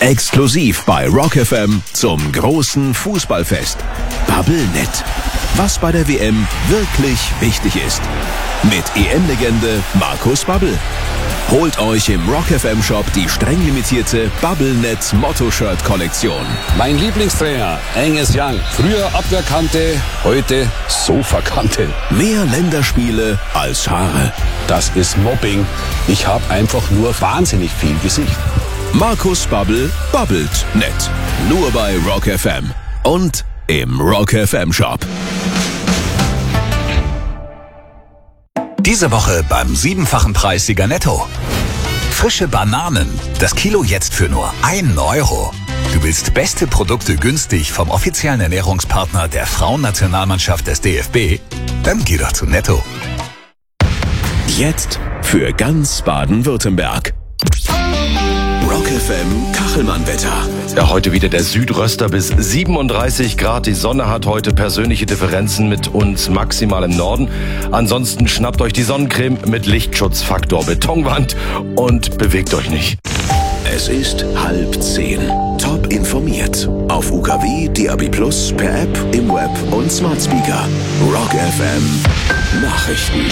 Exklusiv bei Rock FM zum großen Fußballfest. Bubblenet. Was bei der WM wirklich wichtig ist. Mit EM-Legende Markus Babbel. Holt euch im Rock FM Shop die streng limitierte Bubblenet Motto-Shirt-Kollektion. Mein Lieblingstrainer, Angus Young. Früher Abwehrkante, heute Sofakante. Mehr Länderspiele als Haare. Das ist Mobbing. Ich habe einfach nur wahnsinnig viel Gesicht. Markus Babbel babbelt nett. Nur bei Rock FM und im Rock FM Shop. Diese Woche beim 7-fachen Preissieger Netto. Frische Bananen. Das Kilo jetzt für nur 1 Euro. Du willst beste Produkte günstig vom offiziellen Ernährungspartner der Frauennationalmannschaft des DFB? Dann geh doch zu Netto. Jetzt für ganz Baden-Württemberg. Rock FM Kachelmann-Wetter. Ja, heute wieder der Südröster bis 37 Grad. Die Sonne hat heute persönliche Differenzen mit uns maximal im Norden. Ansonsten schnappt euch die Sonnencreme mit Lichtschutzfaktor Betonwand und bewegt euch nicht. Es ist 9:30. Top informiert. Auf UKW, DAB+, per App, im Web und Smart Speaker. Rock FM Nachrichten.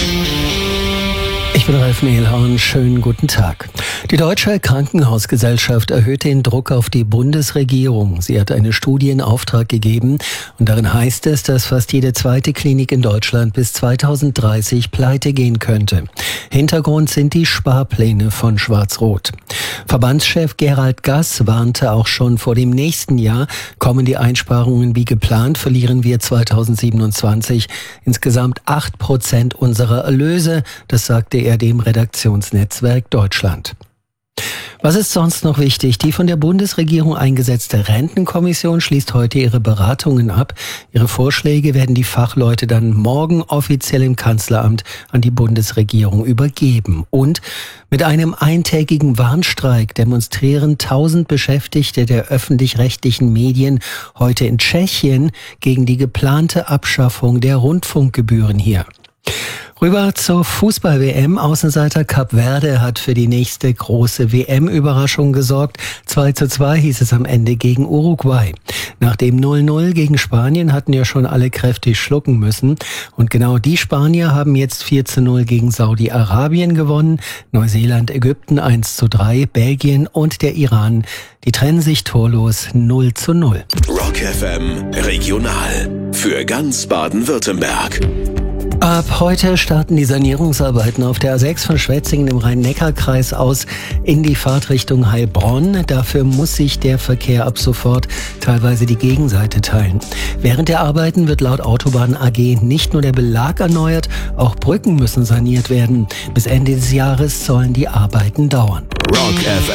Ich bin Ralf Mehlhorn, schönen guten Tag. Die Deutsche Krankenhausgesellschaft erhöht den Druck auf die Bundesregierung. Sie hat eine Studie in Auftrag gegeben und darin heißt es, dass fast jede zweite Klinik in Deutschland bis 2030 pleite gehen könnte. Hintergrund sind die Sparpläne von Schwarz-Rot. Verbandschef Gerald Gass warnte auch schon vor dem nächsten Jahr, kommen die Einsparungen wie geplant, verlieren wir 2027 insgesamt 8% unserer Erlöse. Das sagte er dem Redaktionsnetzwerk Deutschland. Was ist sonst noch wichtig? Die von der Bundesregierung eingesetzte Rentenkommission schließt heute ihre Beratungen ab. Ihre Vorschläge werden die Fachleute dann morgen offiziell im Kanzleramt an die Bundesregierung übergeben. Und mit einem eintägigen Warnstreik demonstrieren 1000 Beschäftigte der öffentlich-rechtlichen Medien heute in Tschechien gegen die geplante Abschaffung der Rundfunkgebühren hier. Rüber zur Fußball-WM. Außenseiter Kap Verde hat für die nächste große WM-Überraschung gesorgt. 2:2 hieß es am Ende gegen Uruguay. Nach dem 0:0 gegen Spanien hatten ja schon alle kräftig schlucken müssen. Und genau die Spanier haben jetzt 4:0 gegen Saudi-Arabien gewonnen. Neuseeland, Ägypten 1:3, Belgien und der Iran, die trennen sich torlos 0:0. Rock FM Regional für ganz Baden-Württemberg. Ab heute starten die Sanierungsarbeiten auf der A6 von Schwetzingen im Rhein-Neckar-Kreis aus in die Fahrtrichtung Heilbronn. Dafür muss sich der Verkehr ab sofort teilweise die Gegenseite teilen. Während der Arbeiten wird laut Autobahn AG nicht nur der Belag erneuert, auch Brücken müssen saniert werden. Bis Ende des Jahres sollen die Arbeiten dauern. Rock FM.